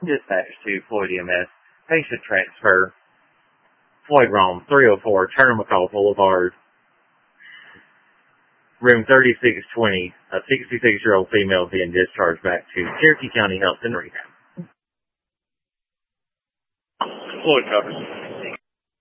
Dispatch to Floyd EMS. Patient transfer. Floyd Rome, 304 Turner McCall Boulevard. Room 3620. A 66-year-old female being discharged back to Cherokee County Health and Rehab. Floyd covers.